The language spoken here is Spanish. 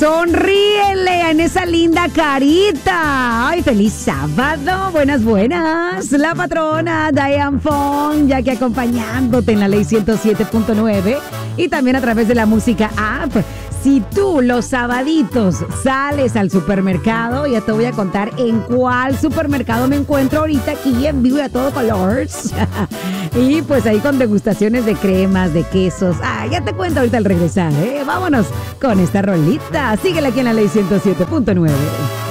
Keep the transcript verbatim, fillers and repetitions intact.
Sonríele en esa linda carita. Ay, feliz sábado. Buenas, buenas. La patrona Diane Fong, ya que acompañándote en la ley ciento siete punto nueve y también a través de la música app. Si tú los sabaditos sales al supermercado, ya te voy a contar en cuál supermercado me encuentro ahorita aquí en vivo y a todo color. Y pues ahí con degustaciones de cremas, de quesos. Ah, ya te cuento ahorita al regresar, ¿eh? Vámonos con esta rolita. Síguela aquí en la ley ciento siete punto nueve.